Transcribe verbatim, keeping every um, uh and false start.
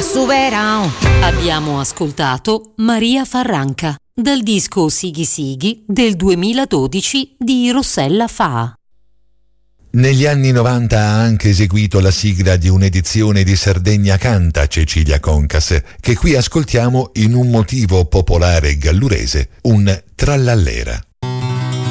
supera. Abbiamo ascoltato Maria Farranca dal disco Sighi Sighi del duemiladodici di Rossella Fa. Negli anni novanta ha anche eseguito la sigla di un'edizione di Sardegna Canta Cecilia Concas, che qui ascoltiamo in un motivo popolare gallurese, un trallallera.